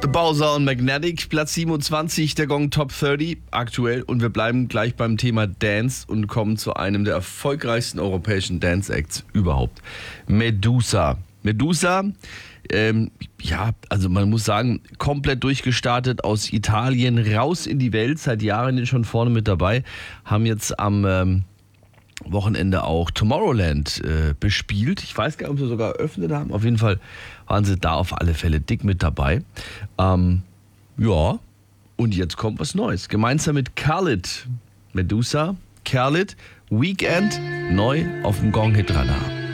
The Bowser und Magnetic, Platz 27 der Gong Top 30 aktuell. Und wir bleiben gleich beim Thema Dance und kommen zu einem der erfolgreichsten europäischen Dance-Acts überhaupt. Medusa. Also man muss sagen, komplett durchgestartet aus Italien raus in die Welt, seit Jahren schon vorne mit dabei, haben jetzt am Wochenende auch Tomorrowland bespielt. Ich weiß gar nicht, ob sie sogar eröffnet haben. Auf jeden Fall waren sie da auf alle Fälle dick mit dabei. Und jetzt kommt was Neues. Gemeinsam mit Khalid, Medusa, Khalid, Weekend, neu auf dem Gong Hit Radar.